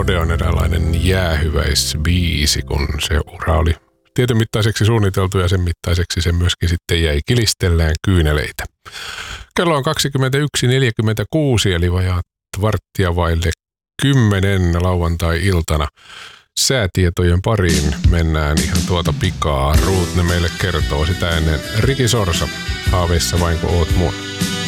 Suhde on eräänlainen jäähyväisbiisi, kun se ura oli tietyn mittaiseksi suunniteltu ja sen mittaiseksi se myöskin sitten jäi kilistellään kyyneleitä. Kello on 21.46 eli vajaat varttia vaille 10 lauantai-iltana. Säätietojen pariin mennään ihan tuota pikaa. Ruut ne meille kertoo sitä ennen Riki Sorsa. Haaveissa vain kun oot mua.